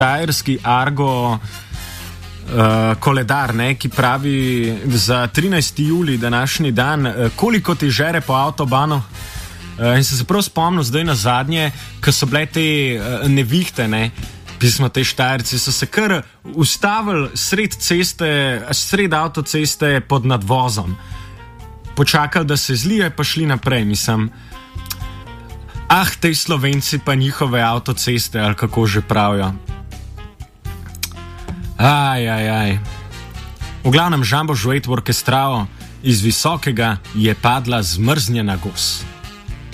štajerski Argo koledar, ne, ki pravi za 13. julij, današnji dan, koliko ti žere po avtobanu. In se prav spomnil zdaj na zadnje, ko so bile te nevihte, ne, pismo te Štajerci, so se kar ustavili sred avtoceste pod nadvozom. Počakali, da se zlije, pa šli naprej, mislim. Tej Slovenci pa njihove avtoceste, ali kako že pravijo. V glavnem Žambo Žuet v orkestrao, iz visokega je padla zmrznjena gos.